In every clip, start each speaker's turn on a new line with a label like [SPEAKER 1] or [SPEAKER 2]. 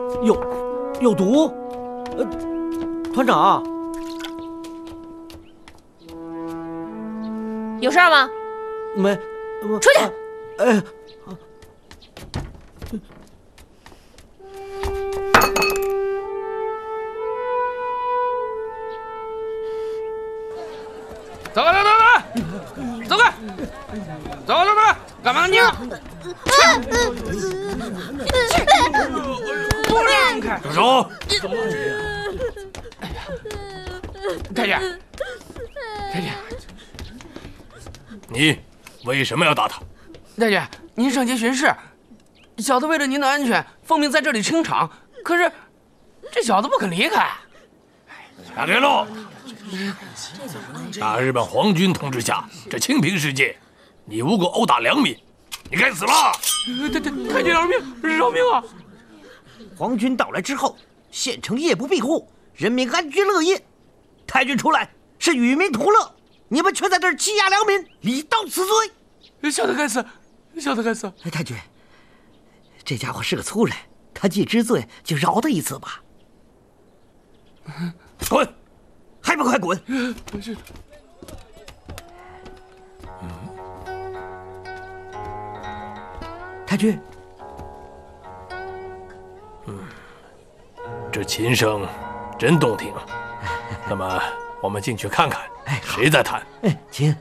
[SPEAKER 1] 有毒？团长，
[SPEAKER 2] 有事儿吗？
[SPEAKER 1] 没，
[SPEAKER 2] 出去。
[SPEAKER 3] 走开，走开，干嘛呢你？不让开！
[SPEAKER 4] 住手！
[SPEAKER 3] 太监，
[SPEAKER 4] 你为什么要打他？
[SPEAKER 3] 太监，您上街巡视，小的为了您的安全，奉命在这里清场。可是，这小子不肯离开。
[SPEAKER 4] 下给喽！大日本皇军统治下，这清平世界，你无故殴打良民，你该死了！
[SPEAKER 3] 太监饶命，饶命啊！
[SPEAKER 1] 皇军到来之后，县城夜不闭户，人民安居乐业。太君出来是与民同乐，你们却在这儿欺压良民，理当此罪。
[SPEAKER 3] 小的该死，小的该死。
[SPEAKER 1] 太君，这家伙是个粗人，他既知罪，就饶他一次吧。滚！还不快滚！
[SPEAKER 3] 是。
[SPEAKER 1] 太君，
[SPEAKER 4] 这琴声真动听。那么，我们进去看看，谁在弹？
[SPEAKER 1] 请。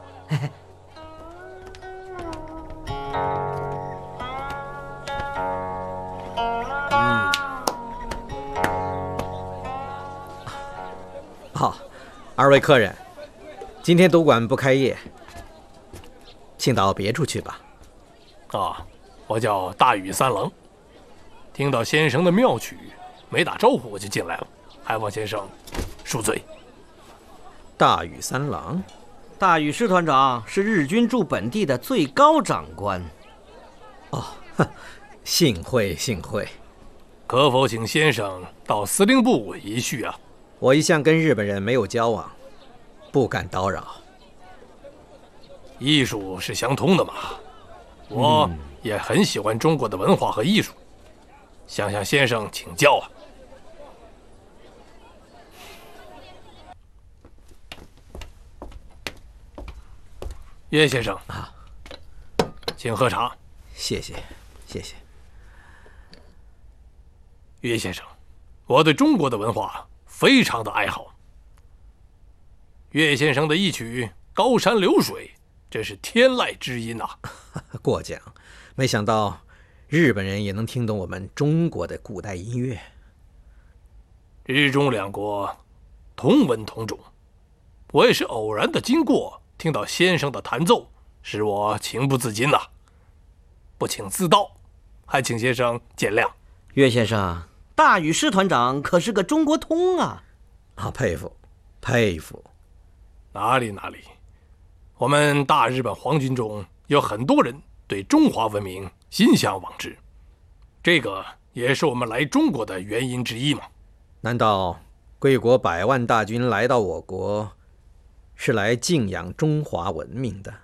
[SPEAKER 5] 好，二位客人，今天赌馆不开业，请到别处去吧。
[SPEAKER 4] 我叫大羽三郎，听到先生的妙曲，没打招呼我就进来了，还望先生恕罪。
[SPEAKER 5] 大羽三郎，
[SPEAKER 1] 大羽师团长是日军驻本地的最高长官。
[SPEAKER 5] 幸会幸会。
[SPEAKER 4] 可否请先生到司令部一叙啊？
[SPEAKER 5] 我一向跟日本人没有交往，不敢叨扰。
[SPEAKER 4] 艺术是相通的嘛，我也很喜欢中国的文化和艺术，想向先生请教啊。岳先生请喝茶。
[SPEAKER 5] 谢谢。
[SPEAKER 4] 岳先生，我对中国的文化非常的爱好。岳先生的一曲《高山流水》，这是天籁之音呐。
[SPEAKER 5] 过奖，没想到日本人也能听懂我们中国的古代音乐。
[SPEAKER 4] 日中两国同文同种，我也是偶然的经过，听到先生的弹奏，使我情不自禁呐。不请自道，还请先生见谅。
[SPEAKER 1] 岳先生，大羽师团长可是个中国通啊！
[SPEAKER 5] 佩服。
[SPEAKER 4] 哪里，我们大日本皇军中有很多人对中华文明心向往之，这个也是我们来中国的原因之一嘛。
[SPEAKER 5] 难道贵国100万大军来到我国，是来敬仰中华文明的？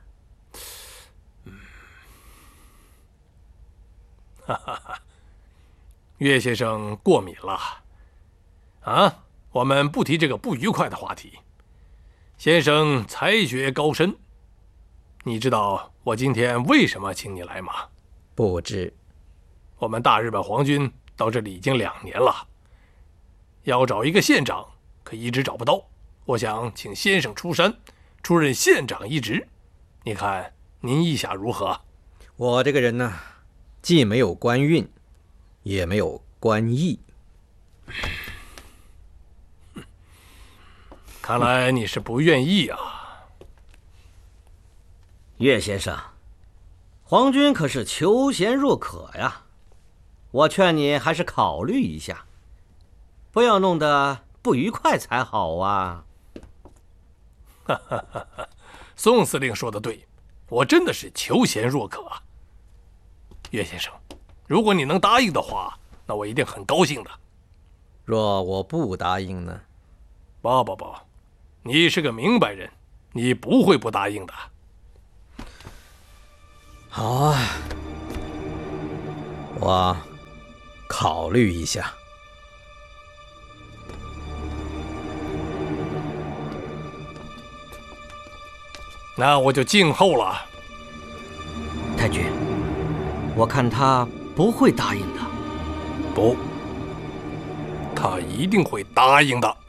[SPEAKER 4] 岳先生过敏了我们不提这个不愉快的话题。先生才学高深，你知道我今天为什么请你来吗？
[SPEAKER 5] 不知。
[SPEAKER 4] 我们大日本皇军到这里已经2年了，要找一个县长可一直找不到，我想请先生出山出任县长一职，你看您意下如何？
[SPEAKER 5] 我这个人呢，既没有官运，也没有官意。
[SPEAKER 4] 看来你是不愿意啊。
[SPEAKER 1] 岳先生，皇军可是求贤若渴呀，我劝你还是考虑一下，不要弄得不愉快才好啊。
[SPEAKER 4] 宋司令说的对，我真的是求贤若渴啊。岳先生，如果你能答应的话，那我一定很高兴的。
[SPEAKER 5] 若我不答应呢？
[SPEAKER 4] 不，你是个明白人，你不会不答应的。
[SPEAKER 5] 好啊，我考虑一下。
[SPEAKER 4] 那我就静候了。
[SPEAKER 1] 太君，我看他不会答应的。
[SPEAKER 4] 不，他一定会答应的。